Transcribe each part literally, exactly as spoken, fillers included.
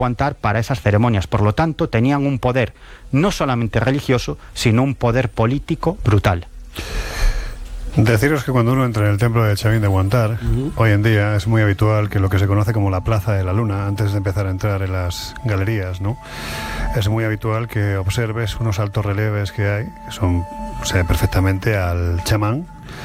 aguantar para esas ceremonias. Por lo tanto, tenían un poder no solamente religioso, sino un poder político brutal. Deciros que cuando uno entra en el templo de Chavín de Huántar, uh-huh. hoy en día es muy habitual que lo que se conoce como la Plaza de la Luna, antes de empezar a entrar en las galerías, ¿no? Es muy habitual que observes unos altos relieves que hay, que son, se ve perfectamente al chamán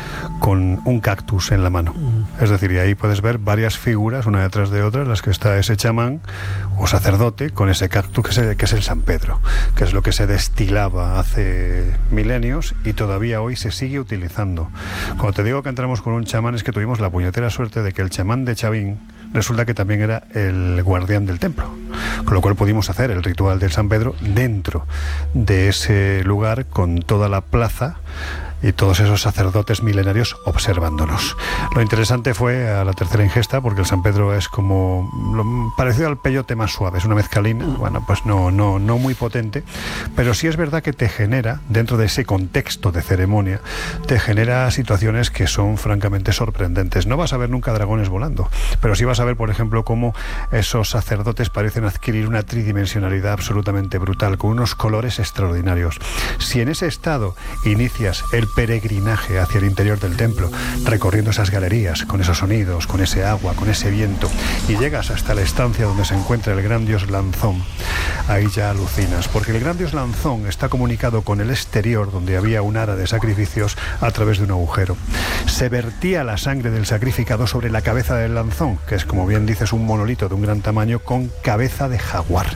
con un cactus en la mano. Uh-huh. Es decir, y ahí puedes ver varias figuras, una detrás de otra, en las que está ese chamán o sacerdote con ese cactus que es el, que es el San Pedro, que es lo que se destilaba hace milenios y todavía hoy se sigue utilizando. Cuando te digo que entramos con un chamán es que tuvimos la puñetera suerte de que el chamán de Chavín resulta que también era el guardián del templo, con lo cual pudimos hacer el ritual del San Pedro dentro de ese lugar con toda la plaza y todos esos sacerdotes milenarios observándonos. Lo interesante fue a la tercera ingesta, porque el San Pedro es como lo, parecido al peyote más suave, es una mezcalina, bueno, pues no, no, no muy potente, pero sí es verdad que te genera, dentro de ese contexto de ceremonia, te genera situaciones que son francamente sorprendentes. No vas a ver nunca dragones volando, pero sí vas a ver, por ejemplo, cómo esos sacerdotes parecen adquirir una tridimensionalidad absolutamente brutal, con unos colores extraordinarios. Si en ese estado inicias el peregrinaje hacia el interior del templo, recorriendo esas galerías, con esos sonidos, con ese agua, con ese viento, y llegas hasta la estancia donde se encuentra el gran dios Lanzón, ahí ya alucinas, porque el gran dios Lanzón está comunicado con el exterior, donde había un ara de sacrificios, a través de un agujero. Se vertía la sangre del sacrificado sobre la cabeza del Lanzón, que es, como bien dices, un monolito de un gran tamaño con cabeza de jaguar.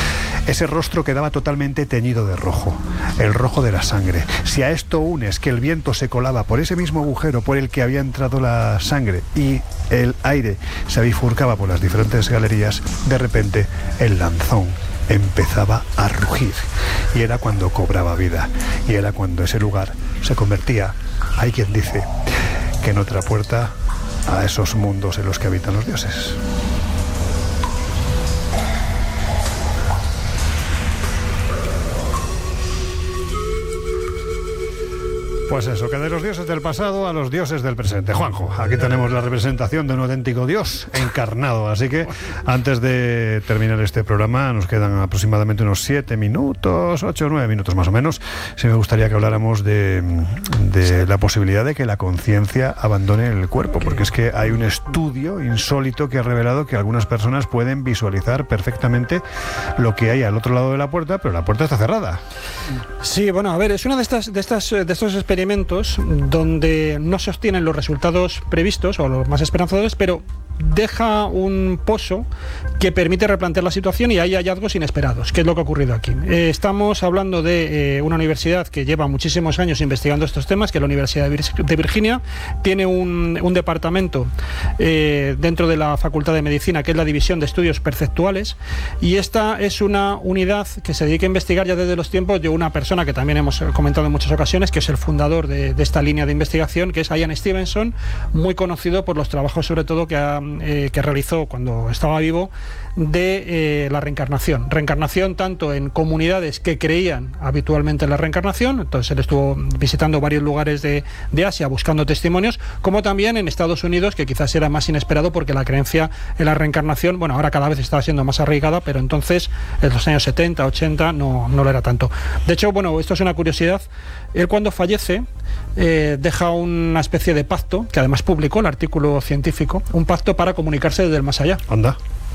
Ese rostro quedaba totalmente teñido de rojo, el rojo de la sangre. Si a esto unes que el viento se colaba por ese mismo agujero por el que había entrado la sangre y el aire se bifurcaba por las diferentes galerías, de repente el Lanzón empezaba a rugir y era cuando cobraba vida, y era cuando ese lugar se convertía, hay quien dice, que en otra puerta a esos mundos en los que habitan los dioses. Pues eso, que de los dioses del pasado a los dioses del presente. Juanjo, aquí tenemos la representación de un auténtico dios encarnado. Así que antes de terminar este programa, nos quedan aproximadamente unos siete minutos, ocho o nueve minutos más o menos. Sí me gustaría que habláramos de, de la posibilidad de que la conciencia abandone el cuerpo, porque es que hay un estudio insólito que ha revelado que algunas personas pueden visualizar perfectamente lo que hay al otro lado de la puerta, pero la puerta está cerrada. Sí, bueno, a ver, es una de estas, de estas, de estos experimentos donde no se obtienen los resultados previstos o los más esperanzadores, pero deja un pozo que permite replantear la situación y hay hallazgos inesperados, que es lo que ha ocurrido aquí. Eh, estamos hablando de eh, una universidad que lleva muchísimos años investigando estos temas, que es la Universidad de, Vir- de Virginia. Tiene un, un departamento eh, dentro de la Facultad de Medicina, que es la División de Estudios Perceptuales, y esta es una unidad que se dedica a investigar ya desde los tiempos de una persona que también hemos comentado en muchas ocasiones, que es el fundador de, de esta línea de investigación, que es Ian Stevenson, muy conocido por los trabajos sobre todo que ha Eh, que realizó cuando estaba vivo de eh, la reencarnación. Reencarnación tanto en comunidades que creían habitualmente en la reencarnación, entonces él estuvo visitando varios lugares de, de Asia buscando testimonios, como también en Estados Unidos, que quizás era más inesperado porque la creencia en la reencarnación, bueno, ahora cada vez está siendo más arraigada, pero entonces en los años setenta, ochenta no, no lo era tanto. De hecho, bueno, esto es una curiosidad, él cuando fallece eh, deja una especie de pacto, que además publicó el artículo científico, un pacto para comunicarse desde el más allá. Anda.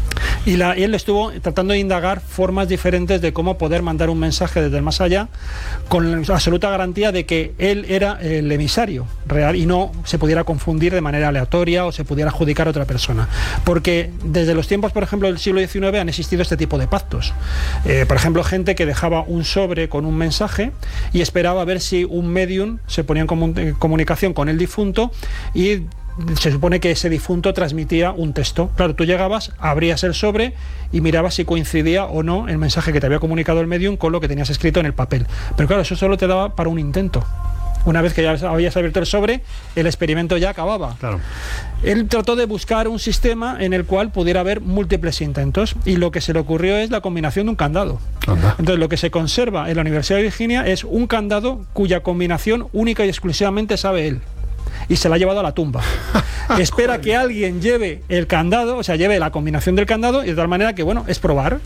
Y, la, y él estuvo tratando de indagar formas diferentes de cómo poder mandar un mensaje desde el más allá, con la absoluta garantía de que él era el emisario real y no se pudiera confundir de manera aleatoria o se pudiera adjudicar a otra persona. Porque desde los tiempos, por ejemplo, del siglo diecinueve han existido este tipo de pactos. Eh, por ejemplo, gente que dejaba un sobre con un mensaje y esperaba a ver si un medium se ponía en comun- comunicación con el difunto y se supone que ese difunto transmitía un texto. Claro, tú llegabas, abrías el sobre y mirabas si coincidía o no el mensaje que te había comunicado el medium con lo que tenías escrito en el papel. Pero claro, eso solo te daba para un intento. Una vez que ya habías abierto el sobre, el experimento ya acababa. Claro. Él trató de buscar un sistema en el cual pudiera haber múltiples intentos y lo que se le ocurrió es la combinación de un candado. Anda. Entonces, lo que se conserva en la Universidad de Virginia es un candado cuya combinación única y exclusivamente sabe él. y se la ha llevado a la tumba. Espera que alguien lleve el candado, o sea, lleve la combinación del candado, y de tal manera que, bueno, es probar.